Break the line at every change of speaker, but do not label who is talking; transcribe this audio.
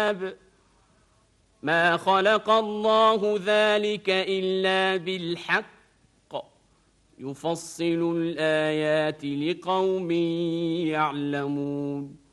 الكتاب ما خلق الله ذلك إلا بالحق يفصل الآيات لقوم يعلمون